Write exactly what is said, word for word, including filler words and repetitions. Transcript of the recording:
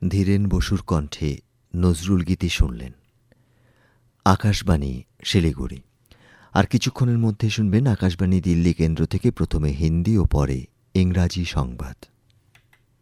ধীরেন বসুর কণ্ঠে নজরুল গীতি শুনলেন। আকাশবাণী শিলিগুড়ি। আর কিছুক্ষণের মধ্যে শুনবেন আকাশবাণী দিল্লি কেন্দ্র থেকে প্রথমে হিন্দি ও পরে ইংরাজি সংবাদ।